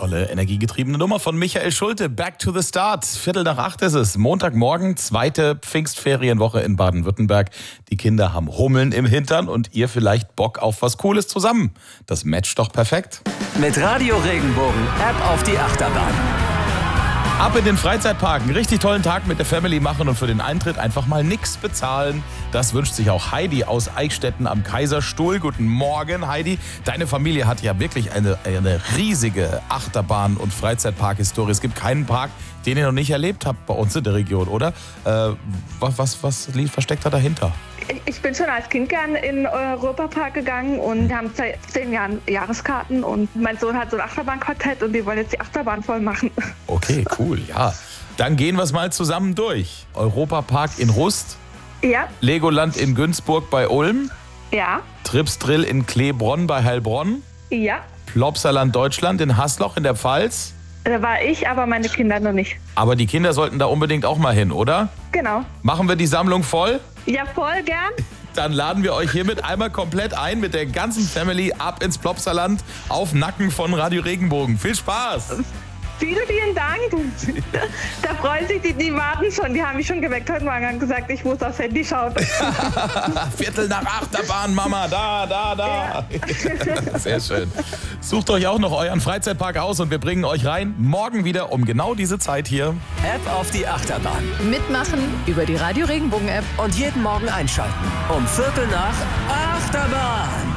tolle, energiegetriebene Nummer von Michael Schulte. Back to the Start. 7:45 ist es. Montagmorgen, zweite Pfingstferienwoche in Baden-Württemberg. Die Kinder haben Hummeln im Hintern und ihr vielleicht Bock auf was Cooles zusammen. Das matcht doch perfekt. Mit Radio Regenbogen App auf die Achterbahn. Ab in den Freizeitpark. Einen richtig tollen Tag mit der Family machen und für den Eintritt einfach mal nichts bezahlen. Das wünscht sich auch Heidi aus Eichstätten am Kaiserstuhl. Guten Morgen, Heidi. Deine Familie hat ja wirklich eine riesige Achterbahn- und Freizeitpark-Historie. Es gibt keinen Park, den ihr noch nicht erlebt habt bei uns in der Region, oder? Was liegt versteckt da dahinter? Ich bin schon als Kind gern in den Europapark gegangen und wir haben seit 10 Jahren Jahreskarten und mein Sohn hat so ein Achterbahnquartett und die wollen jetzt die Achterbahn voll machen. Okay, cool, ja. Dann gehen wir es mal zusammen durch. Europapark in Rust, Ja, Legoland in Günzburg bei Ulm, ja, Tripsdrill in Kleebronn bei Heilbronn, ja. Plopsaland Deutschland in Hasloch in der Pfalz. Da war ich, aber meine Kinder noch nicht. Aber die Kinder sollten da unbedingt auch mal hin, oder? Genau. Machen wir die Sammlung voll? Ja, voll gern. Dann laden wir euch hiermit einmal komplett ein mit der ganzen Family ab ins Plopsaland auf Nacken von Radio Regenbogen. Viel Spaß! Vielen, vielen Dank. Da freuen sich die warten schon. Die haben mich schon geweckt heute Morgen und gesagt, ich muss aufs Handy schauen. 7:45 Achterbahn, Mama, da. Ja. Sehr schön. Sucht euch auch noch euren Freizeitpark aus und wir bringen euch rein. Morgen wieder um genau diese Zeit hier. App auf die Achterbahn. Mitmachen über die Radio Regenbogen App. Und jeden Morgen einschalten. Um 7:45 Achterbahn.